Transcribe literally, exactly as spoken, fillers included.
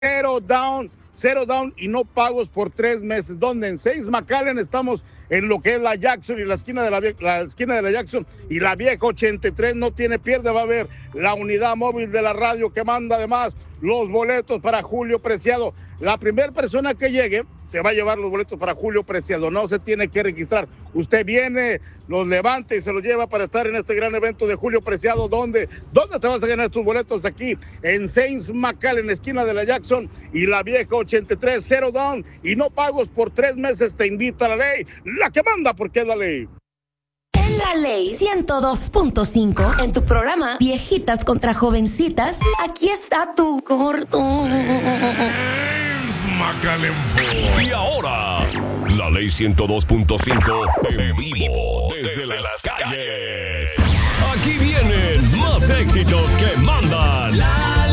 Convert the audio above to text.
Cero down, cero down y no pagos por tres meses. Donde en Saints McAllen estamos en lo que es la Jackson y la esquina de la, la esquina de la Jackson y la vieja ochenta y tres. No tiene pierde, va a haber la unidad móvil de la radio que manda además los boletos para Julio Preciado. La primera persona que llegue se va a llevar los boletos para Julio Preciado. No se tiene que registrar. Usted viene, los levanta y se los lleva para estar en este gran evento de Julio Preciado. ¿Dónde? ¿Dónde te vas a ganar estos boletos? Aquí en Saints McAllen, esquina de la Jackson y la vieja ochenta y tres. Cero down y no pagos por tres meses. Te invita a la ley. La que manda porque es la ley. En la ley ciento dos punto cinco, en tu programa Viejitas contra Jovencitas, aquí está tu gordo. Y ahora, la ley ciento dos punto cinco en vivo desde las calles. Aquí vienen más éxitos que mandan. La